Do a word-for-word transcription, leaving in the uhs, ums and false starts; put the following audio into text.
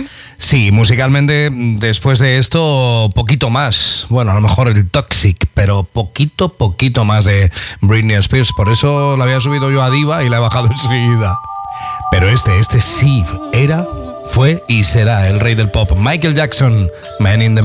Sí, musicalmente después de esto poquito más, bueno, a lo mejor el Toxic, pero poquito, poquito más de Britney Spears, por eso la había subido yo a Diva y la he bajado enseguida. Pero este, este sí era, fue y será el rey del pop, Michael Jackson, Man in the